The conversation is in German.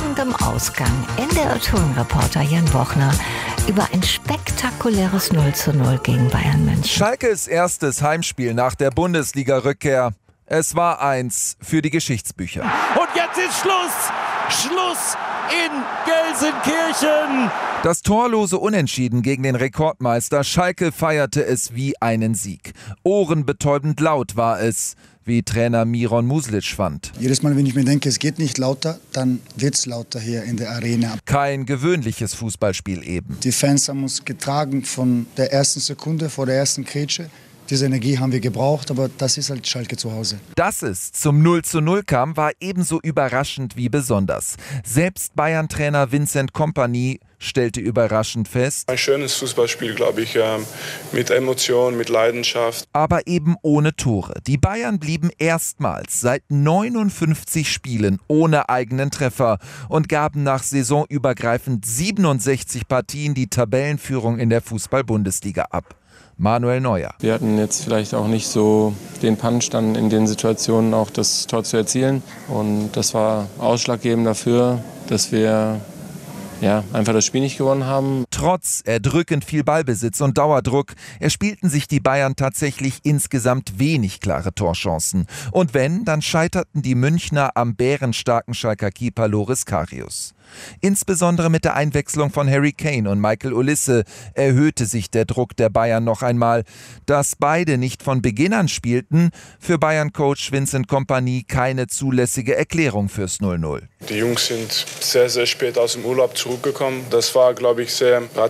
überraschendem Ausgang NDR-Tourenreporter Jan Bochner über ein spektakuläres 0:0 gegen Bayern München. Schalkes erstes Heimspiel nach der Bundesliga-Rückkehr. Es war eins für die Geschichtsbücher. Und jetzt ist Schluss! Schluss in Gelsenkirchen! Das torlose Unentschieden gegen den Rekordmeister Schalke feierte es wie einen Sieg. Ohrenbetäubend laut war es, wie Trainer Miron Muslic fand. Jedes Mal, wenn ich mir denke, es geht nicht lauter, dann wird's lauter hier in der Arena. Kein gewöhnliches Fußballspiel eben. Die Fans haben uns getragen von der ersten Sekunde, vor der ersten Grätsche. Diese Energie haben wir gebraucht, aber das ist halt Schalke zu Hause. Dass es zum 0:0 kam, war ebenso überraschend wie besonders. Selbst Bayern-Trainer Vincent Kompany stellte überraschend fest: Ein schönes Fußballspiel, glaube ich, mit Emotion, mit Leidenschaft. Aber eben ohne Tore. Die Bayern blieben erstmals seit 59 Spielen ohne eigenen Treffer und gaben nach saisonübergreifend 67 Partien die Tabellenführung in der Fußball-Bundesliga ab. Manuel Neuer. Wir hatten jetzt vielleicht auch nicht so den Punch, dann in den Situationen auch das Tor zu erzielen. Und das war ausschlaggebend dafür, dass wir einfach das Spiel nicht gewonnen haben. Trotz erdrückend viel Ballbesitz und Dauerdruck erspielten sich die Bayern tatsächlich insgesamt wenig klare Torchancen. Und wenn, dann scheiterten die Münchner am bärenstarken Schalker Keeper Loris Karius. Insbesondere mit der Einwechslung von Harry Kane und Michael Olise erhöhte sich der Druck der Bayern noch einmal. Dass beide nicht von Beginn an spielten, für Bayern-Coach Vincent Kompany keine zulässige Erklärung fürs 0:0. Die Jungs sind sehr, sehr spät aus dem Urlaub zurückgekommen. Das war, glaube ich, sehr